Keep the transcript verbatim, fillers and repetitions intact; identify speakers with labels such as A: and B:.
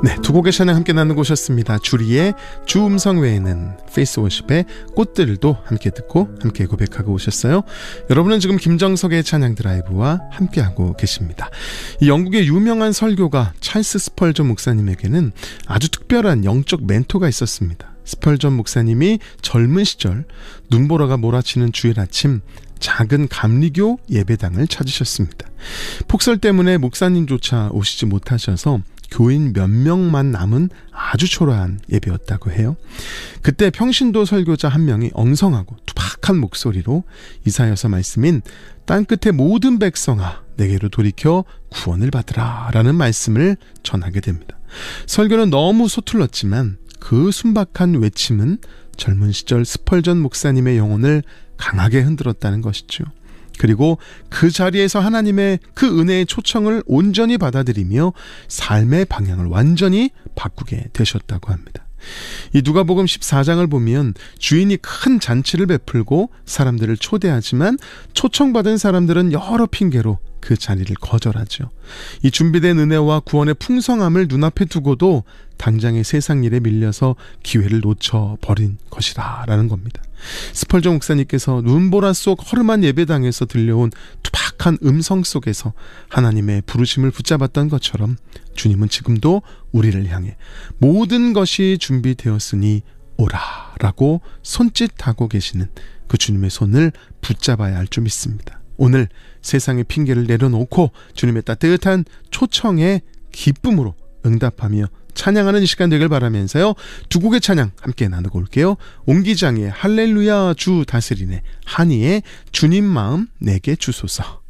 A: 네, 두 곡의 찬양 함께 나누고 오셨습니다. 주리의 주음성 외에는, 페이스워십의 꽃들도 함께 듣고 함께 고백하고 오셨어요. 여러분은 지금 김정석의 찬양 드라이브와 함께하고 계십니다. 이 영국의 유명한 설교가 찰스 스펄전 목사님에게는 아주 특별한 영적 멘토가 있었습니다. 스펄전 목사님이 젊은 시절 눈보라가 몰아치는 주일 아침 작은 감리교 예배당을 찾으셨습니다. 폭설 때문에 목사님조차 오시지 못하셔서 교인 몇 명만 남은 아주 초라한 예배였다고 해요. 그때 평신도 설교자 한 명이 엉성하고 투박한 목소리로 이사야서 말씀인 땅끝의 모든 백성아 내게로 돌이켜 구원을 받으라 라는 말씀을 전하게 됩니다. 설교는 너무 서툴렀지만 그 순박한 외침은 젊은 시절 스펄전 목사님의 영혼을 강하게 흔들었다는 것이죠. 그리고 그 자리에서 하나님의 그 은혜의 초청을 온전히 받아들이며 삶의 방향을 완전히 바꾸게 되셨다고 합니다. 이 누가복음 십사 장을 보면 주인이 큰 잔치를 베풀고 사람들을 초대하지만 초청받은 사람들은 여러 핑계로 그 자리를 거절하죠. 이 준비된 은혜와 구원의 풍성함을 눈앞에 두고도 당장의 세상 일에 밀려서 기회를 놓쳐버린 것이다 라는 겁니다. 스펄전 목사님께서 눈보라 속 허름한 예배당에서 들려온 투박한 음성 속에서 하나님의 부르심을 붙잡았던 것처럼 주님은 지금도 우리를 향해 모든 것이 준비되었으니 오라 라고 손짓하고 계시는 그 주님의 손을 붙잡아야 할 줄 믿습니다. 오늘 세상의 핑계를 내려놓고 주님의 따뜻한 초청에 기쁨으로 응답하며 찬양하는 이 시간 되길 바라면서요. 두 곡의 찬양 함께 나누고 올게요. 옹기장의 할렐루야 주 다스리네, 한이의 주님 마음 내게 주소서.